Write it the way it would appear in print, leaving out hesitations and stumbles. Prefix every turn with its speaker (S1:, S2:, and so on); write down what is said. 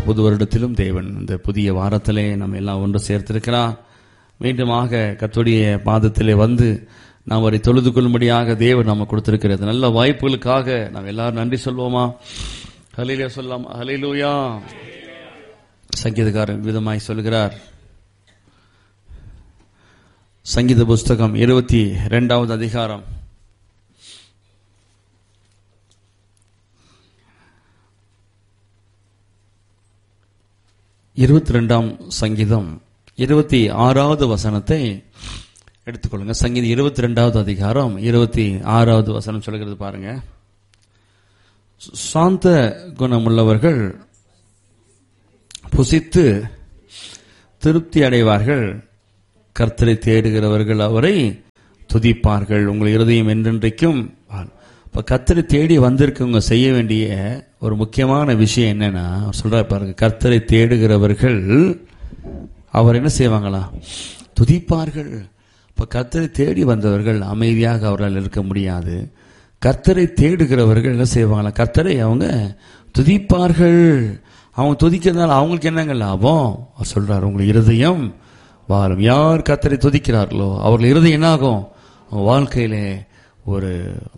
S1: புது வருடத்திலும் தேவன் இந்த புதிய வாரத்திலே நம்ம எல்லாம் ஒன்று சேர்த்திருக்கிறார். மீண்டுமாக கர்த்தருடைய பாதத்திலே வந்து நாம் அவரை தொழுது கொள்ளும்படியாக தேவன் நம்ம கொடுத்திருக்கிறது நல்ல வாய்ப்புகளுக்காக நாம் எல்லாரும் நன்றி சொல்வோமா? ஹல்லேலூயா சொல்லலாம். ஹல்லேலூயா. சங்கீதக்காரன் விதமாய் சொல்கிறார். சங்கீத புஸ்தகம் 22வது அதிகாரம் 22ஆம் சங்கீதம் 26வது வசனத்தை எடுத்துக்கொள்ளுங்க. சங்கீதம் 22வது அதிகாரம் 26வது வசனம் சொல்கிறது பாருங்க. சாந்த குணமுள்ளவர்கள் புசித்து திருப்தி அடைவார்கள், கர்த்தரை தேடுகிறவர்கள் அவரை துதிப்பார்கள். உங்கள் இருதயம் என்றென்றைக்கும். இப்ப கர்த்தரை தேடி வந்திருக்கவங்க செய்ய வேண்டிய ஒரு முக்கியமான விஷயம் என்னன்னா, சொல்ற பாருங்க, கர்த்தரை தேடுகிறவர்கள் அவர் என்ன செய்வாங்களா? துதிப்பார்கள். இப்ப கர்த்தரை தேடி வந்தவர்கள் அமைதியாக அவரால் இருக்க முடியாது. கர்த்தரை தேடுகிறவர்கள் என்ன செய்வாங்களா? கர்த்தரை அவங்க துதிப்பார்கள். அவங்க துதிக்கிறதுனால அவங்களுக்கு என்னங்க லாபம்? அவர் சொல்றாரு, உங்கள் இருதயம் வாழும். யார் கர்த்தரை துதிக்கிறார்களோ அவர்கள் இருதயம் என்ன ஆகும்? வாழ்க்கையிலே ஒரு